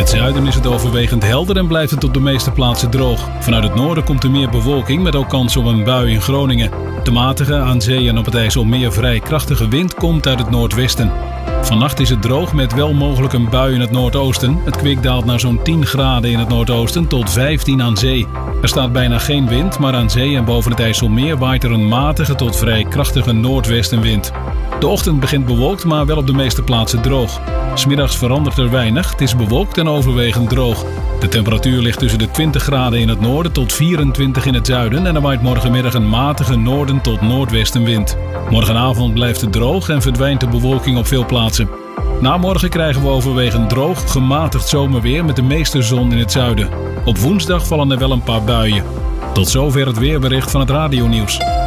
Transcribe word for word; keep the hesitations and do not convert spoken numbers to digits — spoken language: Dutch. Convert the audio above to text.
het zuiden is het overwegend helder en blijft het op de meeste plaatsen droog. Vanuit het noorden komt er meer bewolking met ook kans op een bui in Groningen. De matige, aan zee en op het IJsselmeer vrij krachtige wind komt uit het noordwesten. Vannacht is het droog met wel mogelijk een bui in het noordoosten. Het kwik daalt naar zo'n tien graden in het noordoosten tot vijftien aan zee. Er staat bijna geen wind, maar aan zee en boven het IJsselmeer waait er een matige tot vrij krachtige noordwestenwind. De ochtend begint bewolkt, maar wel op de meeste plaatsen droog. 'S Middags verandert er weinig, het is bewolkt en overwegend droog. De temperatuur ligt tussen de twintig graden in het noorden tot vierentwintig in het zuiden en er waait morgenmiddag een matige noorden tot noordwestenwind. Morgenavond blijft het droog en verdwijnt de bewolking op veel plaatsen. Na morgen krijgen we overwegend droog, gematigd zomerweer met de meeste zon in het zuiden. Op woensdag vallen er wel een paar buien. Tot zover het weerbericht van het radionieuws.